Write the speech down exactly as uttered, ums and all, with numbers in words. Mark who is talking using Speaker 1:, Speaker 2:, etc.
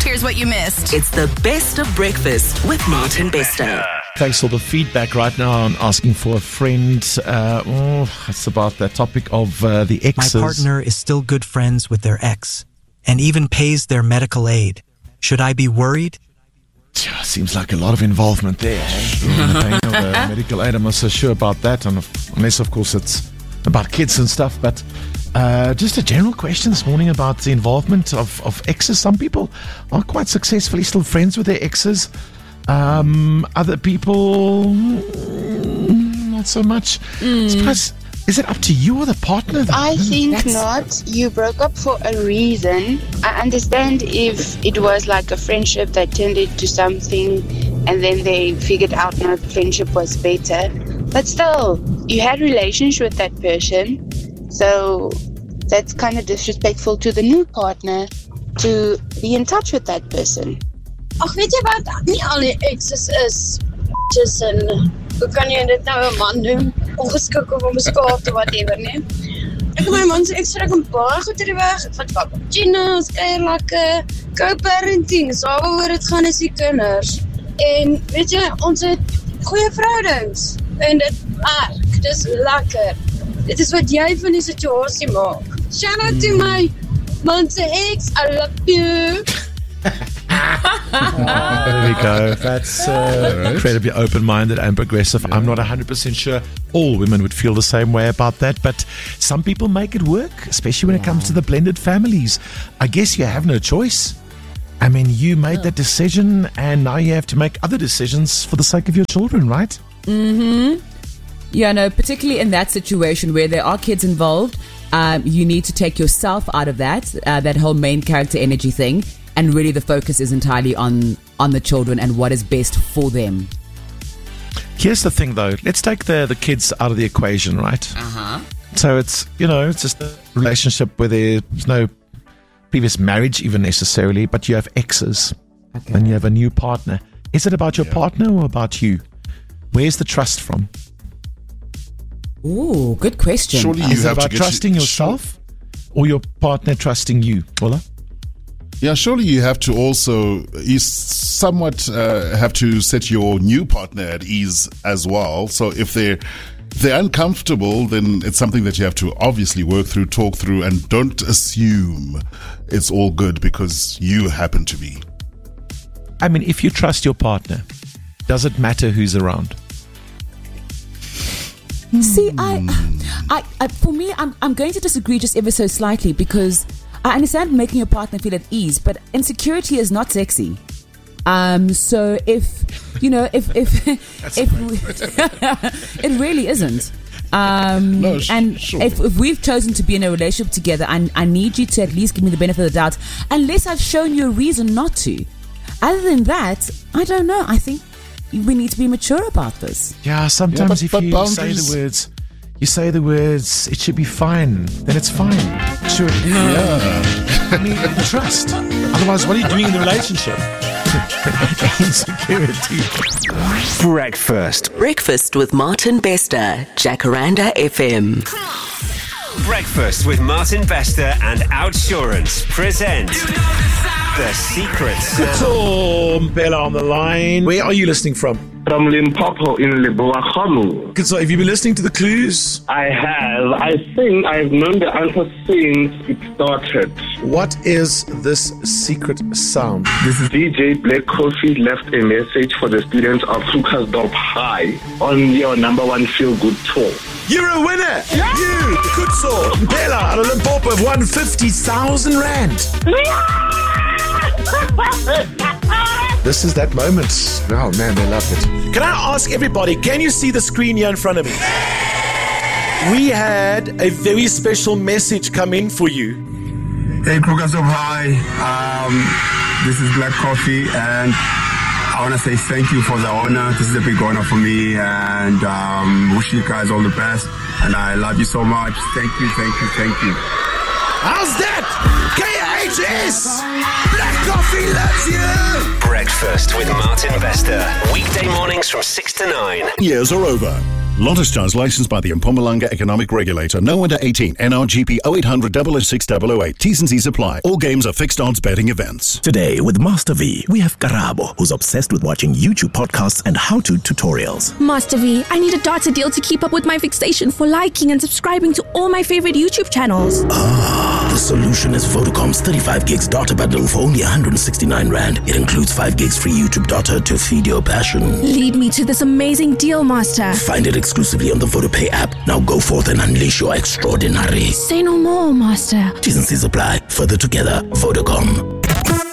Speaker 1: here's what you missed.
Speaker 2: It's the best of breakfast with Martin Bester.
Speaker 3: Thanks for the feedback right now on asking for a friend. Uh, oh, it's about that topic of uh, the exes.
Speaker 4: My partner is still good friends with their ex and even pays their medical aid. Should I be worried?
Speaker 3: Yeah, seems like a lot of involvement there. Eh? The paying of the medical aid, I'm not so sure about that, unless, of course, it's about kids and stuff. But uh, just a general question this morning about the involvement of, of exes. Some people are quite successfully still friends with their exes. Um, other people, mm, not so much.
Speaker 5: Mm.
Speaker 3: I suppose, is it up to you or the partner? Though?
Speaker 5: I think
Speaker 1: That's...
Speaker 5: not. You broke up for a reason. I understand if it was like a friendship that turned into something and then they figured out no, the friendship was better. But still, you had relations with that person. So that's kind of disrespectful to the new partner to be in touch with that person.
Speaker 6: Ag weet jy wat, nie al die exes is just en hoe kan jy dit nou 'n man noem? Ongeskik of onbeskaafd of whatever, nee. Ek en my man se ex trek 'n baie goed uit die weg. Ek vat cappuccino's, kuier lekker, co-parenting, so waaroor dit gaan is die kinders. En weet jy, ons het goeie verhoudings en dit werk, dis lekker. Dit is wat jy van die situasie maak. Shout out to my man se ex, I love you.
Speaker 3: Oh, there we go. That's uh, incredibly open-minded and progressive. Yeah. I'm not one hundred percent sure all women would feel the same way about that, but some people make it work, especially when it comes to the blended families. I guess you have no choice. I mean, you made that decision, and now you have to make other decisions for the sake of your children, right?
Speaker 7: Mm-hmm. Yeah, no, particularly in that situation where there are kids involved, um, you need to take yourself out of that, uh, that whole main character energy thing. And really the focus is entirely on, on the children and what is best for them.
Speaker 3: Here's the thing, though. Let's take the, the kids out of the equation, right?
Speaker 7: Uh-huh.
Speaker 3: So it's, you know, it's just a relationship where there's no previous marriage even necessarily, but you have exes. Okay. And you have a new partner. Is it about your yeah. partner or about you? Where's the trust from?
Speaker 7: Ooh, good question.
Speaker 3: Surely you is have it about to trusting you, yourself sure. or your partner trusting you? Ola?
Speaker 8: Yeah, surely you have to also, you somewhat uh, have to set your new partner at ease as well. So if they're, if they're uncomfortable, then it's something that you have to obviously work through, talk through, and don't assume it's all good because you happen to be.
Speaker 3: I mean, if you trust your partner, does it matter who's around?
Speaker 7: See, I, I, I, for me, I'm, I'm going to disagree just ever so slightly because I understand making your partner feel at ease, but insecurity is not sexy. Um, so if, you know, if, if, if, it really isn't. Um,
Speaker 8: no, sh-
Speaker 7: and
Speaker 8: sure.
Speaker 7: if, if we've chosen to be in a relationship together, I, I need you to at least give me the benefit of the doubt, unless I've shown you a reason not to. Other than that, I don't know. I think we need to be mature about this.
Speaker 3: Yeah, sometimes
Speaker 8: yeah, but,
Speaker 3: if
Speaker 8: but
Speaker 3: you say the words, you say the words, it should be fine, then it's fine. Sure.
Speaker 8: Yeah.
Speaker 3: I mean, trust. Otherwise, what are you doing in the relationship? Insecurity.
Speaker 2: Breakfast. Breakfast with Martin Bester, Jacaranda F M.
Speaker 9: Breakfast with Martin Bester and Outsurance present The Secret Sound.
Speaker 3: So, Bella on the line. Where are you listening from?
Speaker 10: From Limpopo in Leboakgonu.
Speaker 3: Good. So, have you been listening to the clues?
Speaker 10: I have. I think I've known the answer since it started.
Speaker 3: What is this secret sound?
Speaker 10: This is D J Black Coffee left a message for the students of Krugersdorp High on your number one feel-good tour.
Speaker 3: You're a winner! Yeah! You, Kutso, Bella out of Limpopo have won fifty thousand rand.
Speaker 10: Yeah!
Speaker 3: This is that moment. Oh man, they loved it. Can I ask everybody, can you see the screen here in front of me? We had a very special message come in for you.
Speaker 11: Hey, Krugersdorp High. Um, this is Black Coffee, and I want to say thank you for the honor. This is a big honor for me, and um, wish you guys all the best. And I love you so much. Thank you, thank you, thank you.
Speaker 3: How's that? K H S! Black Coffee loves you!
Speaker 9: Breakfast with Martin Bester. Weekday mornings from six to nine.
Speaker 8: Years are over.
Speaker 1: Lottis Stars licensed by the Mpumalanga Economic Regulator. No under eighteen. N R G P oh eight hundred, double oh six, double oh eight. T's and C's apply. All games are fixed odds betting events.
Speaker 12: Today with Master V, we have Karabo, who's obsessed with watching YouTube podcasts and how-to tutorials.
Speaker 13: Master V, I need a data deal to keep up with my fixation for liking and subscribing to all my favorite YouTube channels.
Speaker 12: Ah, the solution is Vodacom's thirty-five gigs data bundle for only one hundred sixty-nine rand. It includes five gigs free YouTube data to feed your passion.
Speaker 13: Lead me to this amazing deal, Master.
Speaker 12: Find it exclusively on the VodaPay app. Now go forth and unleash your extraordinary.
Speaker 13: Say no more, Master.
Speaker 12: T's and C's apply. Further together, Vodacom.